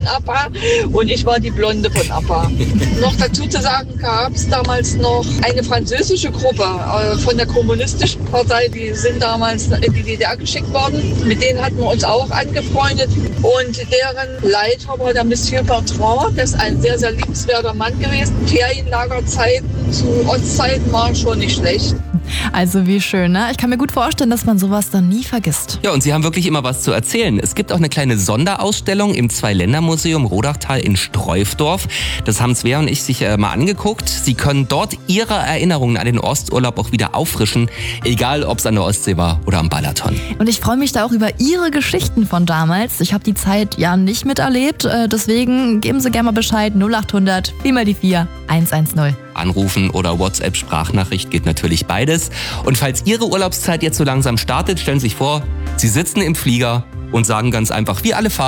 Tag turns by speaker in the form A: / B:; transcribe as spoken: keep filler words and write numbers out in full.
A: ABBA und ich war die Blonde von ABBA. Noch dazu zu sagen, gab es damals noch eine französische Gruppe äh, von der Kommunistischen Partei, die sind damals in die D D R geschickt worden. Mit denen hatten wir uns auch angefreundet und deren Leiter war der Monsieur Bertrand, das ist ein sehr, sehr liebenswerter Mann gewesen. Ferienlagerzeiten zu Ostzeiten waren schon nicht schlecht.
B: Also wie schön, ne? Ich kann mir gut vorstellen, dass man sowas dann nie vergisst.
C: Ja, und Sie haben wirklich immer was zu erzählen. Es gibt auch eine kleine Sonderausstellung im Zwei-Länder-Museum Rodachtal in Streufdorf. Das haben Svea und ich sich äh, mal angeguckt. Sie können dort Ihre Erinnerungen an den Osturlaub auch wieder auffrischen, egal ob es an der Ostsee war oder am Balaton.
B: Und ich freue mich da auch über Ihre Geschichten von damals. Ich habe die Zeit ja nicht miterlebt, äh, deswegen geben Sie gerne mal Bescheid. null acht hundert vier mal die vier eins eins null.
C: Anrufen oder WhatsApp-Sprachnachricht geht natürlich beides. Und falls Ihre Urlaubszeit jetzt so langsam startet, stellen Sie sich vor, Sie sitzen im Flieger und sagen ganz einfach, wir alle fahren.